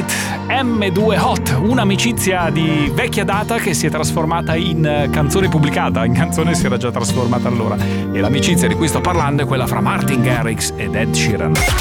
Night, M2 Hot, un'amicizia di vecchia data che si è trasformata in canzone pubblicata, in canzone si era già trasformata allora. E l'amicizia di cui sto parlando è quella fra Martin Garrix ed Ed Sheeran.